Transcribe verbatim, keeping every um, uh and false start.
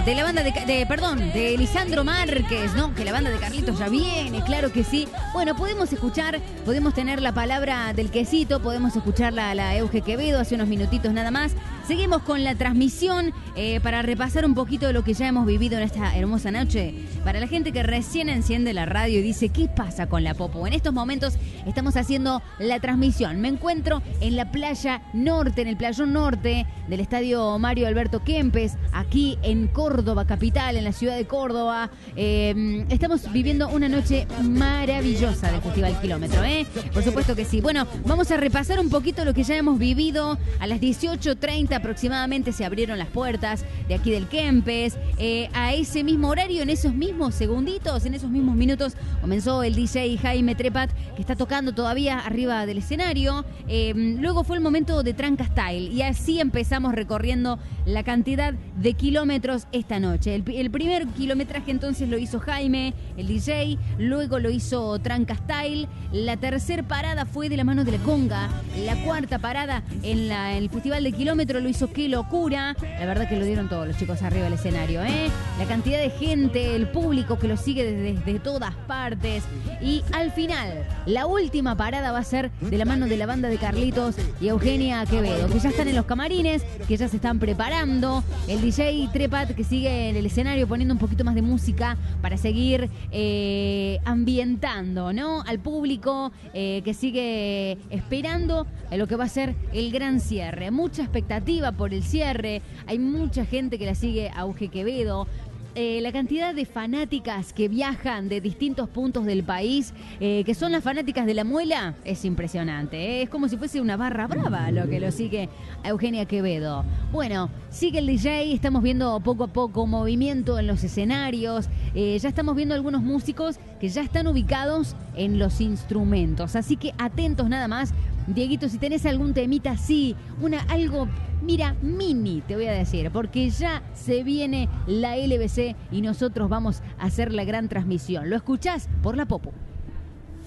de la banda de, de, perdón, de Lisandro Márquez, ¿no? Que la banda de Carlitos ya viene, claro que sí. Bueno, podemos escuchar, podemos tener la palabra del quesito, podemos escuchar la, la Euge Quevedo hace unos minutitos nada más. Seguimos con la transmisión eh, para repasar un poquito de lo que ya hemos vivido en esta hermosa noche. Para la gente que recién enciende la radio y dice, ¿qué pasa con la Popo? En estos momentos estamos haciendo la transmisión. Me encuentro en la playa norte, en el playón norte del estadio Mario Alberto Kempes, aquí en Córdoba capital, en la ciudad de Córdoba. Eh, estamos viviendo una noche maravillosa del Festival Kilómetro, ¿eh? Por supuesto que sí. Bueno, vamos a repasar un poquito lo que ya hemos vivido. A las dieciocho treinta aproximadamente se abrieron las puertas de aquí del Kempes. Eh, a ese mismo horario, en esos mismos segunditos, en esos mismos minutos, comenzó el D J Jaime Trepat, que está tocando todavía arriba del escenario. Eh, luego fue el momento de Tranca Style y así empezamos recorriendo la cantidad de kilómetros esta noche. El, el primer kilometraje entonces lo hizo Jaime, el D J, luego lo hizo Tranca Style. La tercera parada fue de la mano de la conga. La cuarta parada en, la, en el Festival de Kilómetro lo hizo Qué Locura. La verdad que lo dieron todos los chicos arriba del escenario, ¿eh? La cantidad de gente, el público que lo sigue desde, desde todas partes. Y al final, la última parada va a ser de la mano de la banda de Carlitos y Eugenia Quevedo, que ya están en los camarines, que ya se están preparando. El D J Trepat que sigue en el escenario poniendo un poquito más de música para seguir eh, ambientando, ¿no? Al público eh, que sigue esperando a lo que va a ser el gran cierre. Mucha expectativa por el cierre. Hay mucha gente que la sigue a Euge Quevedo. Eh, la cantidad de fanáticas que viajan de distintos puntos del país, eh, que son las fanáticas de la muela, es impresionante, ¿eh? Es como si fuese una barra brava lo que lo sigue a Eugenia Quevedo. Bueno, sigue el D J, estamos viendo poco a poco movimiento en los escenarios, eh, ya estamos viendo algunos músicos que ya están ubicados en los instrumentos, así que atentos nada más. Dieguito, si tenés algún temita así, una, algo, mira, mini, te voy a decir, porque ya se viene la L B C y nosotros vamos a hacer la gran transmisión. ¿Lo escuchás? Por la Popo.